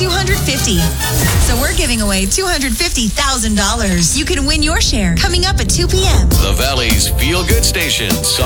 $250. So we're giving away $250,000. You can win your share coming up at 2 p.m. The Valley's Feel Good Station.